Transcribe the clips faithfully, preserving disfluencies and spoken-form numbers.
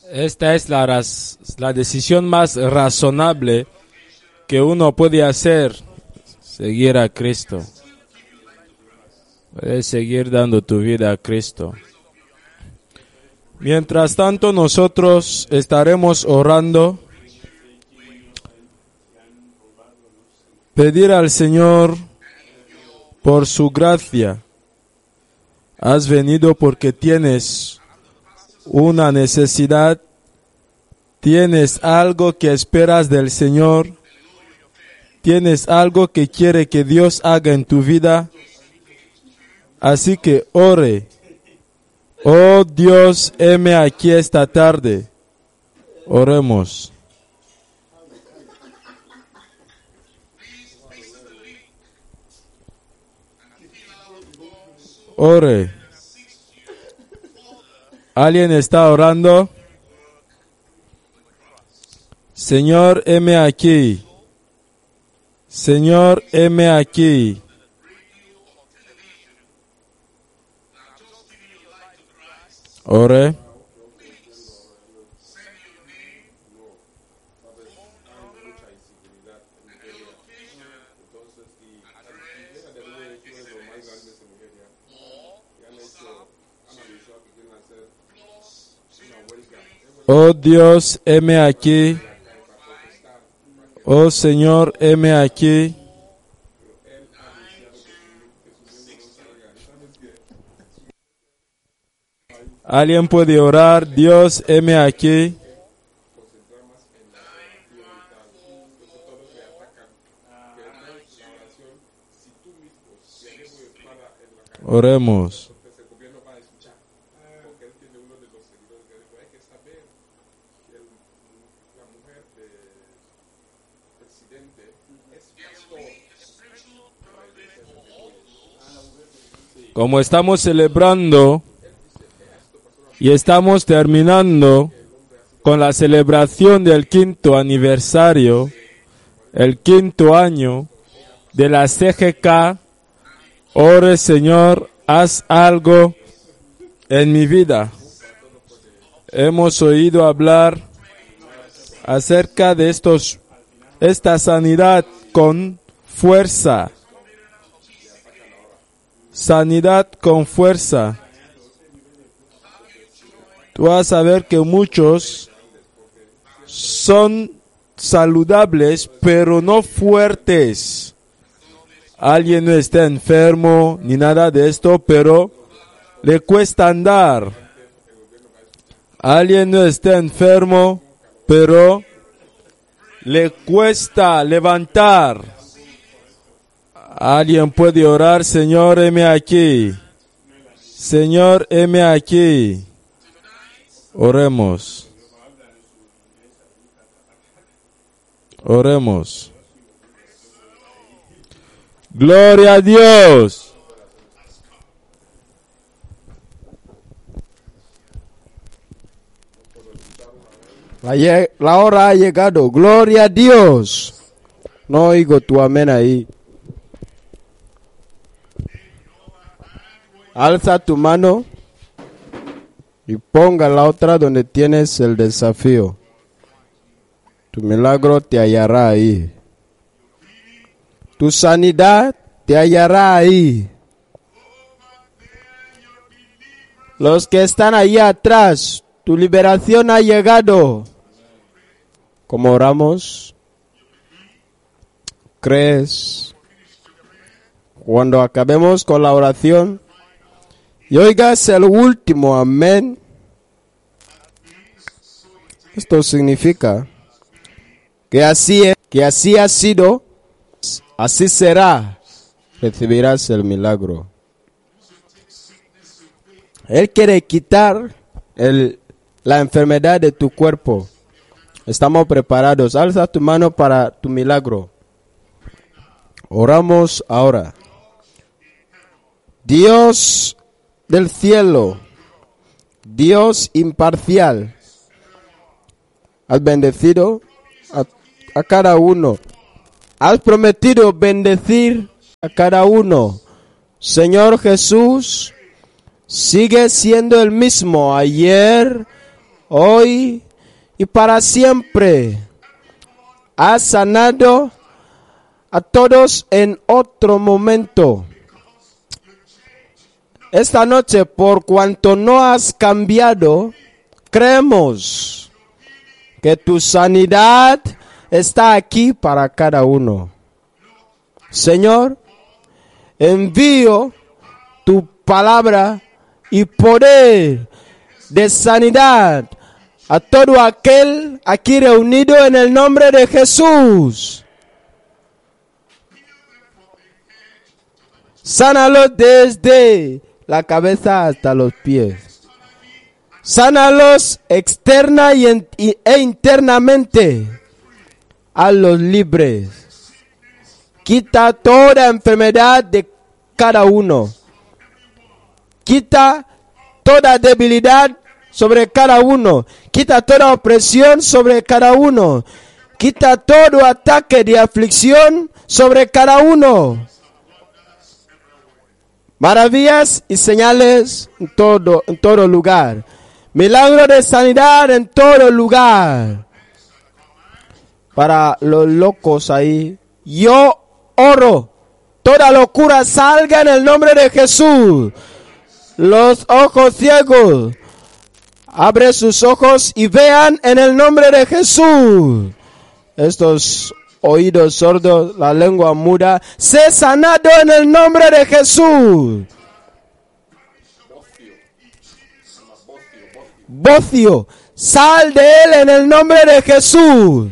Esta es la, raz- la decisión más razonable que uno puede hacer, seguir a Cristo. Puedes seguir dando tu vida a Cristo. Mientras tanto, nosotros estaremos orando, pedir al Señor por su gracia. Has venido porque tienes una necesidad, tienes algo que esperas del Señor, tienes algo que quiere que Dios haga en tu vida. Así que ore. Oh Dios, heme aquí esta tarde. Oremos. Ore. ¿Alguien está orando? Señor, heme aquí. Señor, heme aquí. Ore. Oh Dios, heme aquí. Oh Señor, heme aquí. ¿Alguien puede orar? Dios, heme aquí. Oremos. Como estamos celebrando y estamos terminando con la celebración del quinto aniversario, el quinto año de la C G K, ore Señor, haz algo en mi vida. Hemos oído hablar acerca de estos, esta sanidad con fuerza. Sanidad con fuerza. Tú vas a ver que muchos son saludables, pero no fuertes. Alguien no está enfermo ni nada de esto, pero le cuesta andar. Alguien no está enfermo, pero le cuesta levantar. Alguien puede orar, Señor, heme aquí. Señor, heme aquí. Oremos. Oremos. Gloria a Dios. La, lle- la hora ha llegado. Gloria a Dios. No oigo tu amén ahí. Alza tu mano y ponga la otra donde tienes el desafío. Tu milagro te hallará ahí. Tu sanidad te hallará ahí. Los que están ahí atrás, tu liberación ha llegado. Como oramos, ¿crees? Cuando acabemos con la oración y oigas el último amén, esto significa que así es, que así ha sido, así será, recibirás el milagro. Él quiere quitar el, la enfermedad de tu cuerpo. Estamos preparados. Alza tu mano para tu milagro. Oramos ahora. Dios del cielo, Dios imparcial, has bendecido a, a cada uno. Has prometido bendecir a cada uno. Señor Jesús, sigue siendo el mismo ayer, hoy y para siempre. Has sanado a todos en otro momento. Esta noche, por cuanto no has cambiado, creemos que tu sanidad está aquí para cada uno. Señor, envío tu palabra y poder de sanidad a todo aquel aquí reunido en el nombre de Jesús. Sánalos desde la cabeza hasta los pies. Sánalos externa y en, y, e internamente. Hazlos libres. Quita toda enfermedad de cada uno. Quita toda debilidad sobre cada uno. Quita toda opresión sobre cada uno. Quita todo ataque de aflicción sobre cada uno. Maravillas y señales en todo, en todo lugar. Milagro de sanidad en todo lugar. Para los locos ahí, yo oro. Toda locura salga en el nombre de Jesús. Los ojos ciegos, abre sus ojos y vean en el nombre de Jesús. Estos oídos sordos, la lengua muda, sé sanado en el nombre de Jesús. Bocio, sal de él en el nombre de Jesús.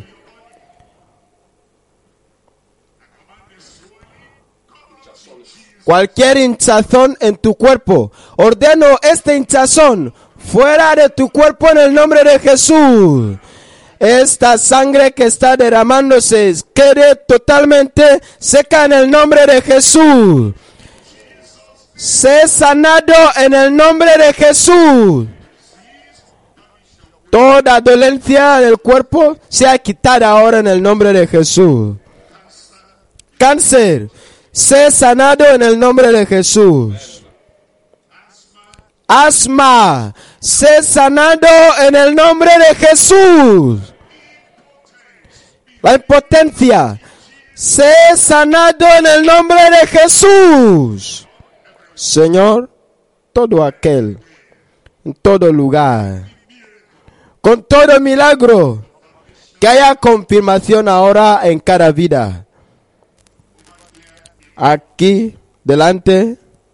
Cualquier hinchazón en tu cuerpo, ordeno este hinchazón fuera de tu cuerpo en el nombre de Jesús. Esta sangre que está derramándose quede totalmente seca en el nombre de Jesús. Sé sanado en el nombre de Jesús. Toda dolencia del cuerpo sea quitada ahora en el nombre de Jesús. Cáncer, sé sanado en el nombre de Jesús. Asma, sé sanado en el nombre de Jesús. La impotencia, sé sanado en el nombre de Jesús. Señor, todo aquel, en todo lugar, con todo milagro, que haya confirmación ahora en cada vida. Aquí, delante,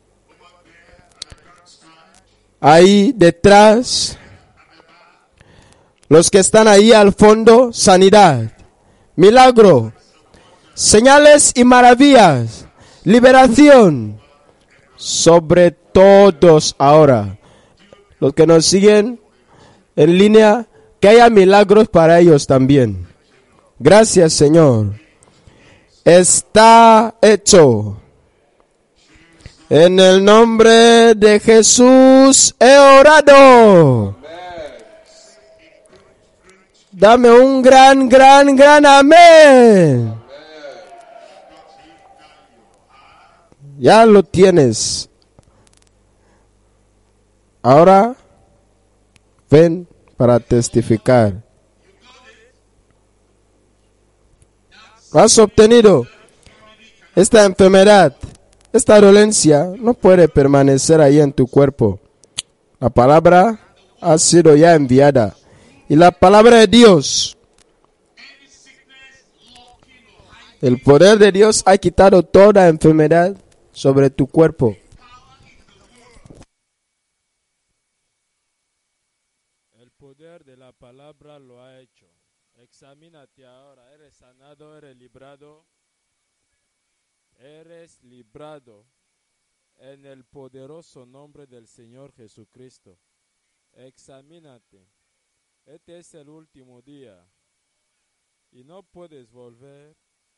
ahí detrás, los que están ahí al fondo, sanidad, milagro, señales y maravillas, liberación, sobre todos ahora. Los que nos siguen en línea, que haya milagros para ellos también. Gracias, Señor. Está hecho. En el nombre de Jesús he orado. Dame un gran, gran, gran amén. Ya lo tienes. Ahora ven para testificar. Has obtenido esta enfermedad, esta dolencia no puede permanecer ahí en tu cuerpo. La palabra ha sido ya enviada. Y la palabra de Dios, el poder de Dios ha quitado toda enfermedad sobre tu cuerpo. El poder de la palabra lo ha hecho. Examínate ahora, eres sanado, eres librado. Eres librado en el poderoso nombre del Señor Jesucristo. Examínate. Este es el último día y no puedes volver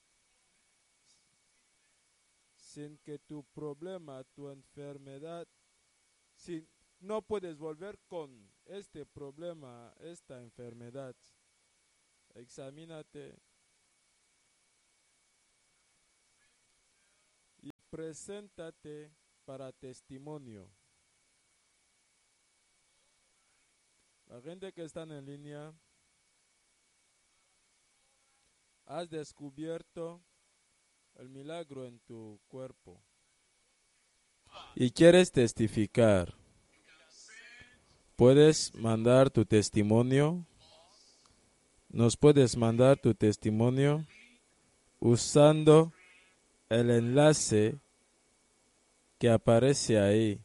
sin que tu problema, tu enfermedad, sin, no puedes volver con este problema, esta enfermedad. Examínate y preséntate para testimonio. La gente que están en línea, has descubierto el milagro en tu cuerpo y quieres testificar. Puedes mandar tu testimonio. Nos puedes mandar tu testimonio usando el enlace que aparece ahí.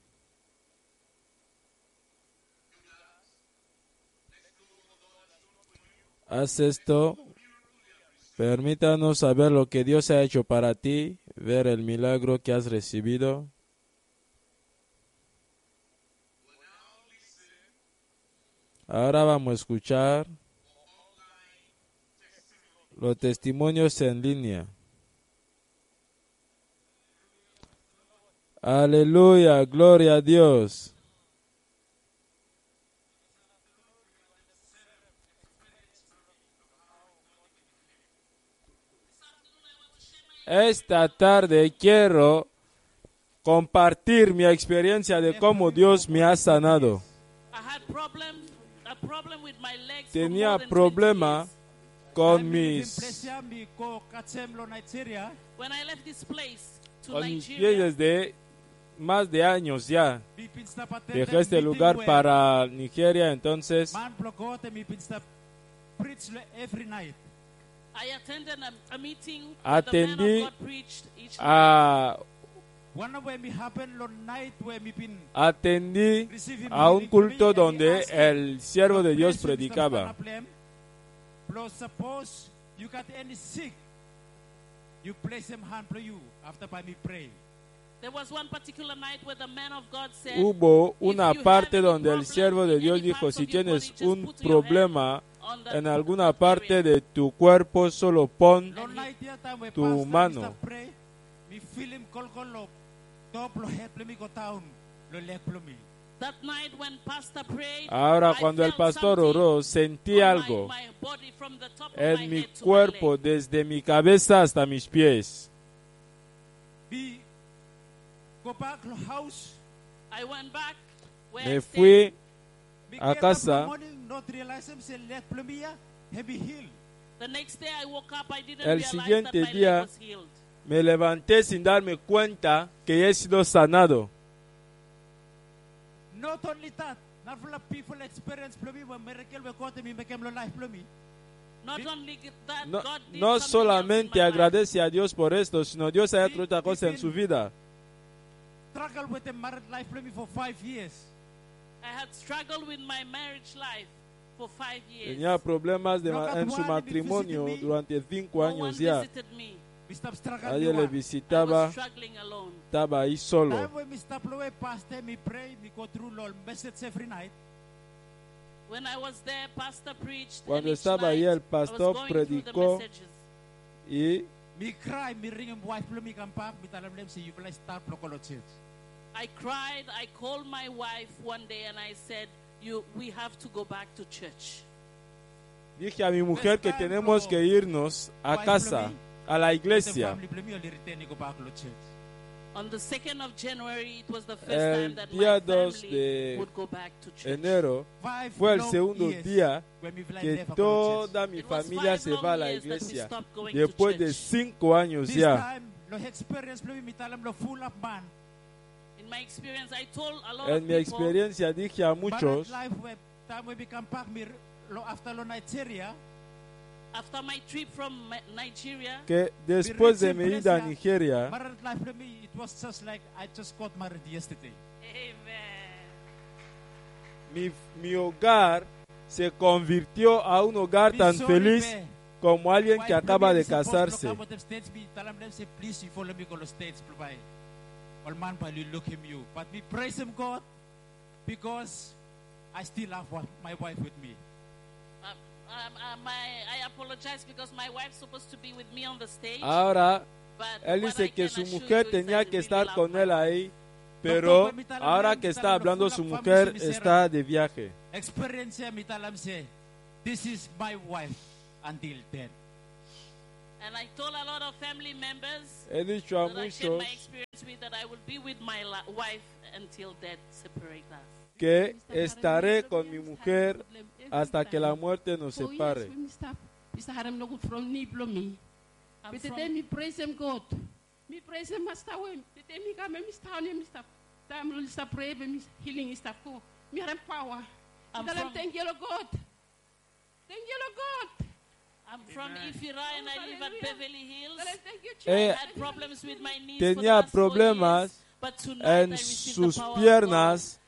Haz esto. Permítanos saber lo que Dios ha hecho para ti, ver el milagro que has recibido. Ahora vamos a escuchar los testimonios en línea. Aleluya, gloria a Dios. Esta tarde quiero compartir mi experiencia de cómo Dios me ha sanado. Tenía problema con mis, con mis pies desde más de años ya. Dejé este lugar para Nigeria, entonces atendí a atendí a un culto donde el siervo de Dios predicaba. Hubo una parte donde el siervo de Dios dijo, si tienes un problema en alguna parte de tu cuerpo, solo pon tu mano. Ahora, cuando el pastor oró, sentí algo en mi cuerpo, desde mi cabeza hasta mis pies. Me fui a casa. El siguiente día me levanté sin darme cuenta que he sido sanado. No, no solamente agradece a Dios por esto, sino Dios ha hecho otra cosa en su vida. Tenía problemas de ma- en su matrimonio durante cinco años ya. Nadie le visitaba, estaba ahí solo. Cuando estaba ahí, el pastor predicó y I cried, I called my wife one day and I said, you, we have to go back to church. dije a mi mujer que tenemos que irnos a casa, a la iglesia. On the second of January, it was the first El time that día my dos family de would go back to church. enero fue el segundo día que toda mi familia se va a la iglesia. Después de cinco años ya. In my experience, I told a lot En of mi people, experiencia dije a muchos after my trip from Ma- Nigeria, que después de mi ida a Nigeria, amen. mi, mi hogar se convirtió a un hogar tan feliz como alguien que acaba de casarse. But we praise him God because I still have my wife with me. Um, um, uh, my, I apologize because my wife's supposed to be with me on the stage. Ahora, but él what I dice que can su assure mujer you is tenía I que really estar love con my él wife. ahí, pero ahora que está hablando su mujer está de viaje. Experience me talam say, this is my wife until then. And I told a lot of family members He dicho a that I shared muchos my experience with that I will be with my la- wife until death separate us. que estaré con mi mujer hasta que la muerte nos separe. Mister Haram no good from Niblo me. I'm But from- today me praise him God. Me praise him Master Wim. Today me come me start me Mister Time will stop pray me healing is stop go. Me have power. I'm Tell him from- thank you Lord God. Thank you Lord God. I'm from Ifira and I live at Beverly Hills. Tell him thank you Eh, I Jesus. had problems with my knees tenía for the last four problemas years, but tonight I En received sus the power of piernas